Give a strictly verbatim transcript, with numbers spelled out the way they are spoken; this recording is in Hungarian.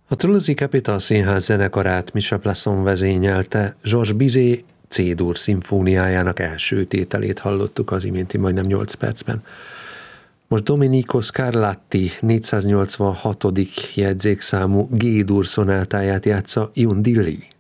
A Toulouse-i Capitol Színház zenekarát Michel Plasson vezényelte. Georges Bizet C-dur szimfóniájának első tételét hallottuk az iménti majdnem nyolc percben. Most Domenico Scarlatti négyszáznyolcvanhatodik jegyzékszámú G-dur szonátáját játsza Yun Di Lee.